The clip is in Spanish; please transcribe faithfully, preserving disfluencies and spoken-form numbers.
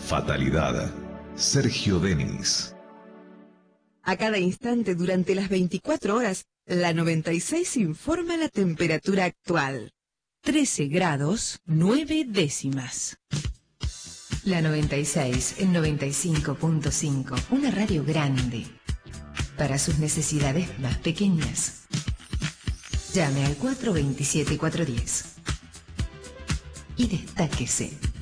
Fatalidad. Sergio Denis. A cada instante durante las veinticuatro horas, la noventa y seis informa la temperatura actual. trece grados, nueve décimas. La noventa y seis en noventa y cinco punto cinco, una radio grande para sus necesidades más pequeñas. Llame al cuatro dos siete cuatro uno cero y destáquese.